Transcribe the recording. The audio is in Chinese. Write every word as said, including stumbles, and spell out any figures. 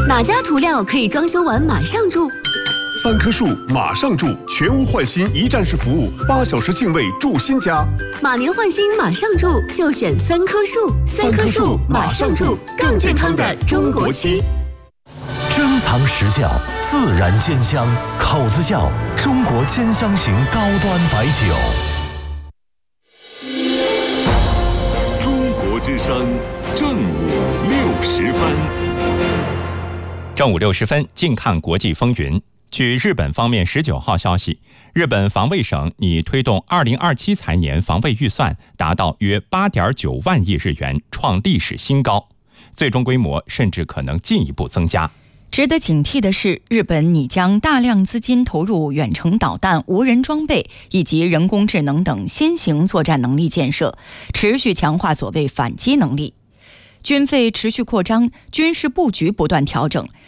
哪家涂料可以装修完马上住？ 三棵树马上住，全屋换新一站式服务，八小时净位住新家。 马年换新马上住，就选三棵树。三棵树马上住，更健康的中国区。 珍藏实窖，自然鲜香，口子窖，中国兼香型高端白酒。 中国之声，正午六时分。 正午六十分，近看国际风云。据日本方面十九号消息，日本防卫省拟推动二零二七财年防卫预算达到约八点九万亿日元，创历史新高，最终规模甚至可能进一步增加。 值得警惕的是，日本拟将大量资金投入远程导弹、无人装备以及人工智能等新型作战能力建设，持续强化所谓反击能力。军费持续扩张，军事布局不断调整，